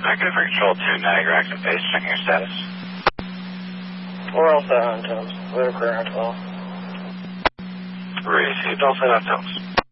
Negative for Control 2, Niagara active base, checking your status. We're all set on Thames. We're clear on 12. Received, all set on Thames.